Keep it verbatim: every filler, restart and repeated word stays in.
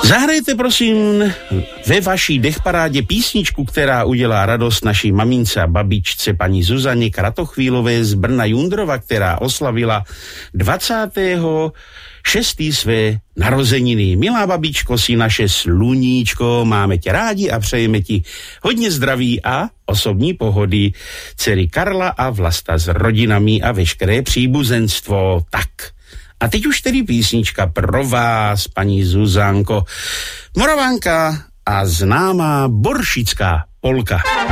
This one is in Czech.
Zahrajte prosím ve vaší dechparádě písničku, která udělá radost naší mamince a babičce paní Zuzaně Kratochvílové z Brna Jundrova, která oslavila dvacátého šestého své narozeniny. Milá babičko, si naše sluníčko, máme tě rádi a přejeme ti hodně zdraví a osobní pohody. Dcery Karla a Vlasta s rodinami a veškeré příbuzenstvo. Tak. A teď už tedy písnička pro vás, paní Zuzanko. Moravanka a známá boršická polka.